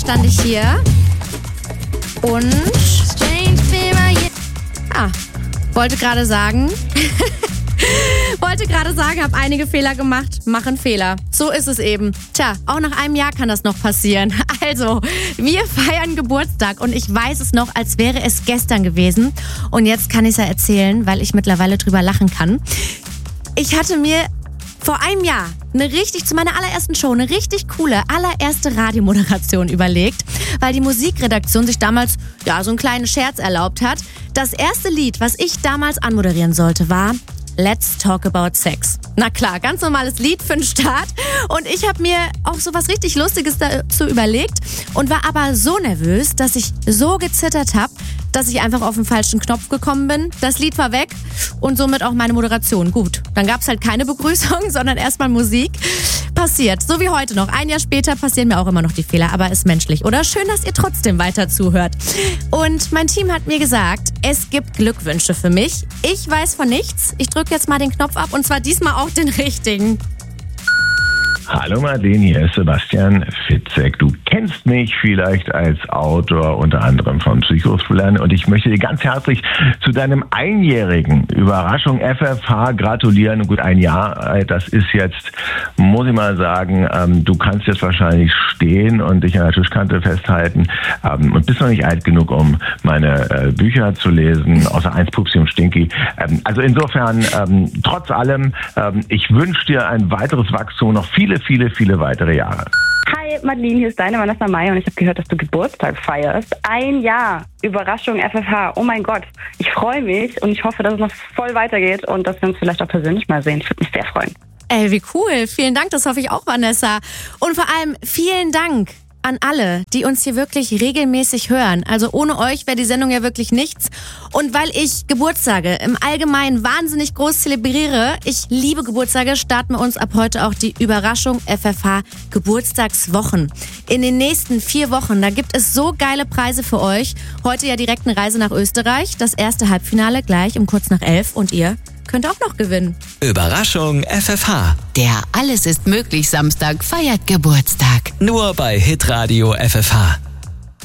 stand ich hier und wollte gerade sagen, habe einige Fehler gemacht, machen Fehler. So ist es eben. Tja, auch nach einem Jahr kann das noch passieren. Also, wir feiern Geburtstag und ich weiß es noch, als wäre es gestern gewesen. Und jetzt kann ich es ja erzählen, weil ich mittlerweile drüber lachen kann. Ich hatte mir vor einem Jahr zu meiner allerersten Show eine richtig coole, allererste Radiomoderation überlegt, weil die Musikredaktion sich damals so einen kleinen Scherz erlaubt hat. Das erste Lied, was ich damals anmoderieren sollte, war Let's Talk About Sex. Na klar, ganz normales Lied für den Start. Und ich habe mir auch so was richtig Lustiges dazu überlegt und war aber so nervös, dass ich so gezittert habe, dass ich einfach auf den falschen Knopf gekommen bin. Das Lied war weg und somit auch meine Moderation. Gut, dann gab es halt keine Begrüßung, sondern erstmal Musik. Passiert, so wie heute noch. Ein Jahr später passieren mir auch immer noch die Fehler, aber ist menschlich. Oder schön, dass ihr trotzdem weiter zuhört. Und mein Team hat mir gesagt, es gibt Glückwünsche für mich. Ich weiß von nichts. Ich drücke jetzt mal den Knopf ab und zwar diesmal auch den richtigen. Hallo Madeleine, hier ist Sebastian Fitzek. Du kennst mich vielleicht als Autor unter anderem von Psychothrillern und ich möchte dir ganz herzlich zu deinem einjährigen Überraschung FFH gratulieren. Gut, ein Jahr, das ist jetzt, muss ich mal sagen, du kannst jetzt wahrscheinlich stehen und dich an der Tischkante festhalten und bist noch nicht alt genug, um meine Bücher zu lesen, außer eins, Pupsi und Stinky. Also insofern, trotz allem, ich wünsche dir ein weiteres Wachstum, noch viele weitere Jahre. Hi Madeleine, hier ist deine Vanessa Mai und ich habe gehört, dass du Geburtstag feierst. Ein Jahr, Überraschung FFH, oh mein Gott. Ich freue mich und ich hoffe, dass es noch voll weitergeht und dass wir uns vielleicht auch persönlich mal sehen. Ich würde mich sehr freuen. Ey, wie cool. Vielen Dank, das hoffe ich auch, Vanessa. Und vor allem vielen Dank an alle, die uns hier wirklich regelmäßig hören. Also ohne euch wäre die Sendung ja wirklich nichts. Und weil ich Geburtstage im Allgemeinen wahnsinnig groß zelebriere, ich liebe Geburtstage, starten wir uns ab heute auch die Überraschung FFH Geburtstagswochen. In den nächsten 4 Wochen, da gibt es so geile Preise für euch. Heute ja direkt eine Reise nach Österreich, das erste Halbfinale gleich um kurz nach 11 und ihr könnt auch noch gewinnen. Überraschung FFH. Der Alles ist möglich Samstag feiert Geburtstag. Nur bei Hitradio FFH.